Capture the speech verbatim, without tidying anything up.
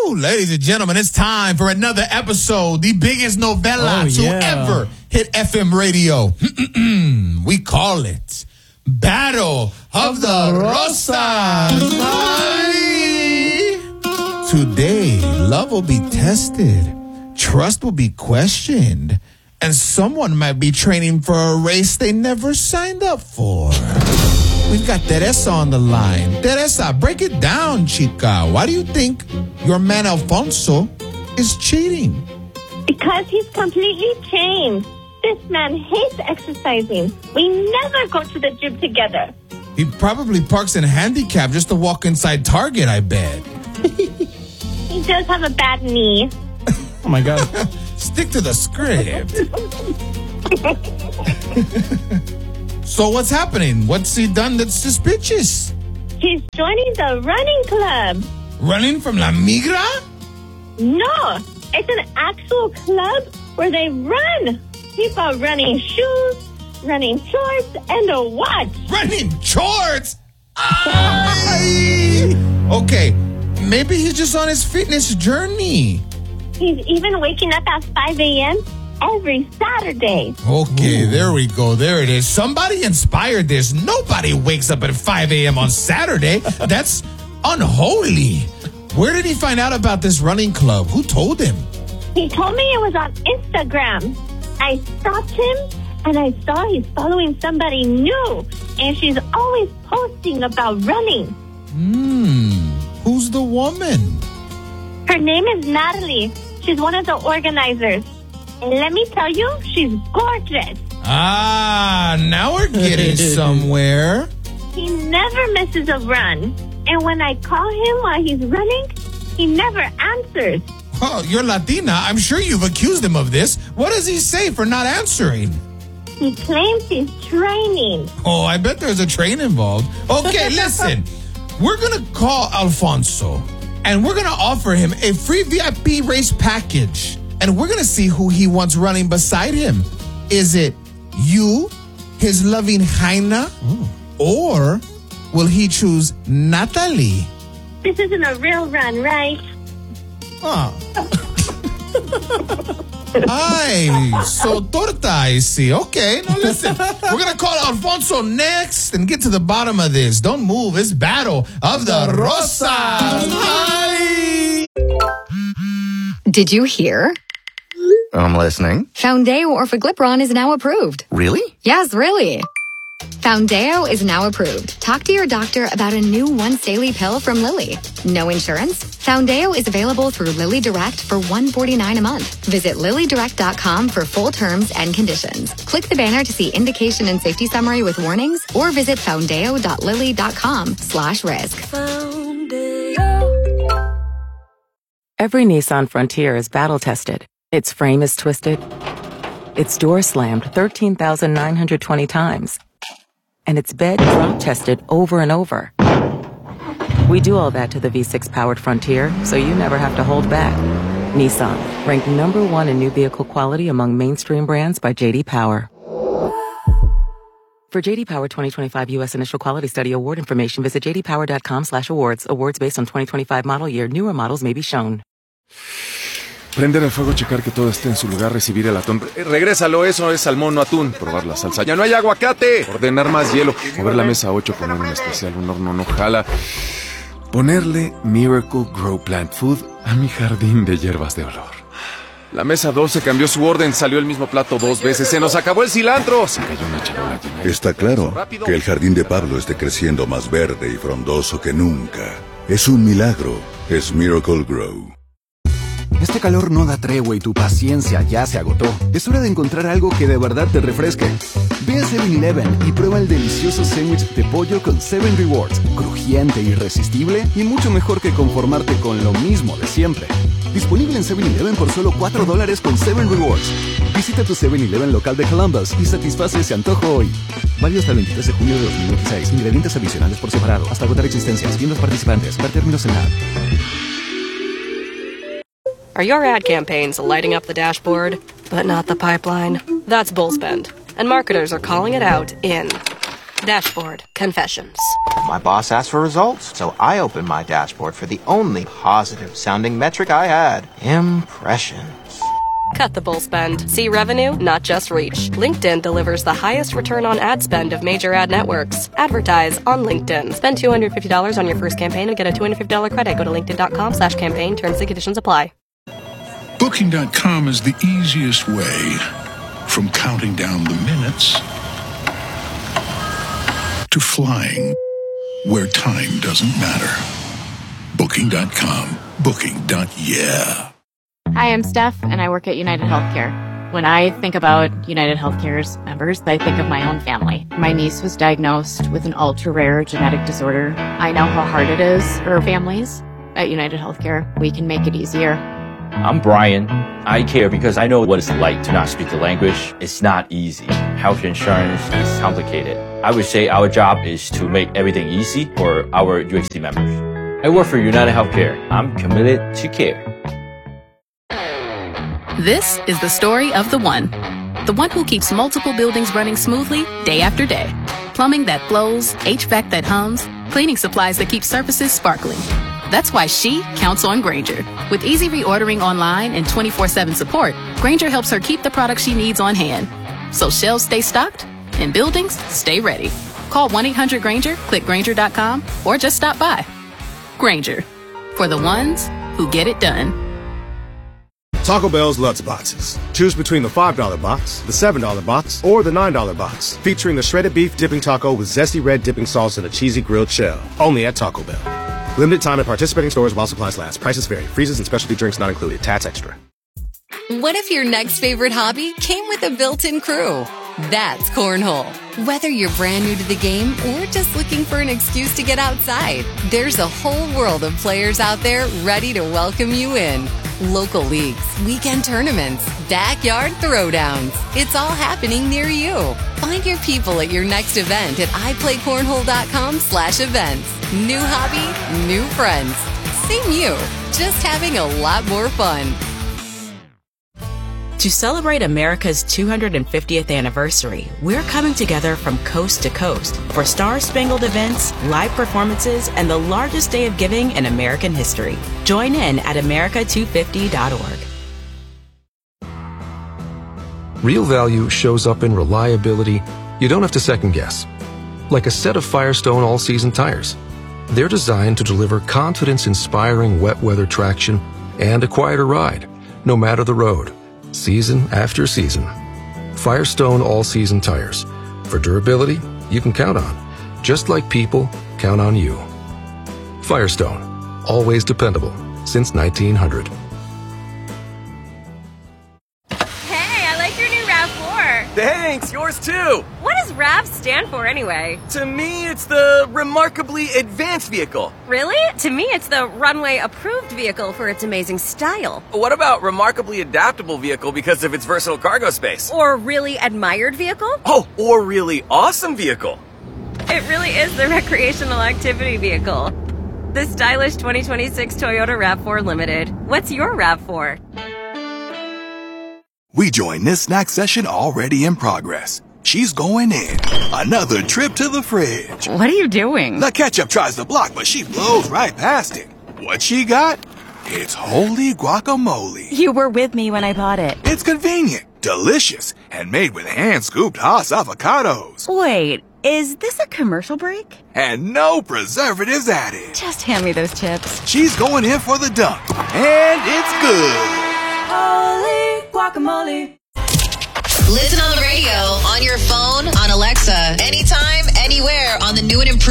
Woo! Ladies and gentlemen, it's time for another episode, the biggest novela oh, to yeah. ever hit F M radio. We call it Battle of the Rosas. Today, love will be tested, trust will be questioned, and someone might be training for a race they never signed up for. We've got Teresa on the line. Teresa, break it down, chica. Why do you think your man Alfonso is cheating? Because he's completely changed. This man hates exercising. We never go to the gym together. He probably parks in handicap just to walk inside Target, I bet. He does have a bad knee. Oh, my God. Stick to the script. So what's happening? What's he done that's suspicious? He's joining the running club. Running from La Migra? No, it's an actual club where they run. He bought running shoes, running shorts, and a watch. Running shorts? Ay! Okay, maybe he's just on his fitness journey. He's even waking up at five a.m. every Saturday. Okay, Ooh. There we go. There it is. Somebody inspired this. Nobody wakes up at five a.m. on Saturday. That's unholy. Where did he find out about this running club? Who told him? He told me it was on Instagram. I stopped him, and I saw he's following somebody new, and she's always posting about running. Hmm. Who's the woman? Her name is Natalie. She's one of the organizers. And let me tell you, she's gorgeous. Ah, now we're getting somewhere. He never misses a run. And when I call him while he's running, he never answers. Oh, you're Latina. I'm sure you've accused him of this. What does he say for not answering? He claims he's training. Oh, I bet there's a train involved. Okay, listen. We're going to call Alfonso, and we're going to offer him a free V I P race package. And we're going to see who he wants running beside him. Is it you, his loving Jaina, Ooh. or will he choose Natalie? This isn't a real run, right? Oh. Ay, so torta, I see. Okay, now listen. We're going to call Alfonso next and get to the bottom of this. Don't move. It's Battle of the Rosas. Ay. Did you hear? I'm listening. Foundeo Orforglipron is now approved. Really? Yes, really. Foundeo is now approved. Talk to your doctor about a new once-daily pill from Lilly. No insurance? Foundeo is available through Lilly Direct for one hundred forty-nine dollars a month. Visit lilly direct dot com for full terms and conditions. Click the banner to see indication and safety summary with warnings, or visit foundeo dot lilly dot com slash risk. Every Nissan Frontier is battle-tested. Its frame is twisted. Its door slammed thirteen thousand nine hundred twenty times. And its bed drop-tested over and over. We do all that to the V six powered Frontier, so you never have to hold back. Nissan, ranked number one in new vehicle quality among mainstream brands by J D Power. For J D Power twenty twenty-five U S Initial Quality Study Award information, visit j d power dot com slash awards. Awards based on twenty twenty-five model year. Newer models may be shown. Prender el fuego, checar que todo esté en su lugar, recibir el atún. Eh, regrésalo, eso es salmón, no atún. Probar la salsa. ¡Ya no hay aguacate! Ordenar más hielo. Mover la mesa ocho, poner un especial, un horno no jala. Ponerle Miracle Grow Plant Food a mi jardín de hierbas de olor. La mesa doce cambió su orden, salió el mismo plato dos veces. ¡Se nos acabó el cilantro! Se cayó una charola llena de... Está claro que el jardín de Pablo esté creciendo más verde y frondoso que nunca. Es un milagro. Es Miracle Grow. Este calor no da tregua y tu paciencia ya se agotó. Es hora de encontrar algo que de verdad te refresque. Ve a seven eleven y prueba el delicioso sándwich de pollo con seven Rewards. Crujiente, irresistible y mucho mejor que conformarte con lo mismo de siempre. Disponible en seven eleven por solo cuatro dólares con seven Rewards. Visita tu seven eleven local de Columbus y satisface ese antojo hoy. Válido hasta el veintitrés de junio de dos mil veintiséis. Ingredientes adicionales por separado. Hasta agotar existencias. Tiendas participantes. Ver términos en la app. Are your ad campaigns lighting up the dashboard, but not the pipeline? That's Bullspend, and marketers are calling it out in Dashboard. Confessions. My boss asked for results, so I opened my dashboard for the only positive-sounding metric I had. Impressions. Cut the bull spend. See revenue, not just reach. LinkedIn delivers the highest return on ad spend of major ad networks. Advertise on LinkedIn. Spend two hundred fifty dollars on your first campaign and get a two hundred fifty dollars credit. Go to linkedin.com slash campaign. Terms and conditions apply. Booking dot com is the easiest way from counting down the minutes to flying where time doesn't matter. Booking dot com. Booking. Yeah. Hi, I'm Steph, and I work at United Healthcare. When I think about United Healthcare's members, I think of my own family. My niece was diagnosed with an ultra-rare genetic disorder. I know how hard it is for families. At United Healthcare, we can make it easier. I'm Brian. I care because I know what it's like to not speak the language. It's not easy. Health insurance is complicated. I would say our job is to make everything easy for our U H C members. I work for United Healthcare. I'm committed to care. This is the story of the one. The one who keeps multiple buildings running smoothly day after day. Plumbing that flows, H V A C that hums, cleaning supplies that keep surfaces sparkling. That's why she counts on Grainger. With easy reordering online and twenty-four seven support, Grainger helps her keep the products she needs on hand. So shelves stay stocked and buildings stay ready. Call one eight hundred Grainger, click Grainger dot com, or just stop by. Grainger, for the ones who get it done. Taco Bell's Lutz Boxes. Choose between the five dollar box, the seven dollar box, or the nine dollar box. Featuring the shredded beef dipping taco with zesty red dipping sauce and a cheesy grilled shell. Only at Taco Bell. Limited time at participating stores while supplies last. Prices vary. Freezes and specialty drinks not included. Tats extra. What if your next favorite hobby came with a built-in crew? That's Cornhole. Whether you're brand new to the game or just looking for an excuse to get outside, there's a whole world of players out there ready to welcome you in. Local leagues, weekend tournaments, backyard throwdowns. It's all happening near you. Find your people at your next event at i play cornhole dot com slash events. New hobby, new friends. Same you, just having a lot more fun. To celebrate America's two hundred fiftieth anniversary, we're coming together from coast to coast for star-spangled events, live performances, and the largest day of giving in American history. Join in at america two fifty dot org. Real value shows up in reliability you don't have to second guess. Like a set of Firestone all-season tires. They're designed to deliver confidence-inspiring wet weather traction and a quieter ride, no matter the road. Season after season. Firestone all-season tires. For durability you can count on, just like people count on you. Firestone. Always dependable. Since nineteen hundred. Hey, I like your new RAV four. Thanks, yours too. What does RAV stand for anyway? To me, it's the Remarkably Advanced Vehicle. Really? To me, it's the Runway Approved Vehicle for its amazing style. What about Remarkably Adaptable Vehicle because of its versatile cargo space? Or Really Admired Vehicle? Oh, or Really Awesome Vehicle. It really is the Recreational Activity Vehicle. The stylish twenty twenty-six Toyota RAV four Limited. What's your RAV four? We join this snack session already in progress. She's going in. Another trip to the fridge. What are you doing? The ketchup tries to block, but she blows right past it. What she got? It's holy guacamole. You were with me when I bought it. It's convenient, delicious, and made with hand-scooped Haas avocados. Wait, is this a commercial break? And no preservatives added. Just hand me those chips. She's going in for the dunk, and it's good. Holy guacamole. Listen on the radio, on your phone, on Alexa, anytime, anywhere on the new and improved